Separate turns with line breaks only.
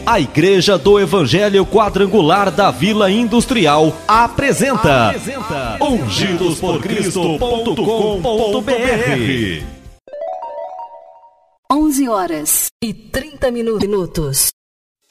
A Igreja do Evangelho Quadrangular da Vila Industrial apresenta ungidosporcristo.com.br.
11h30.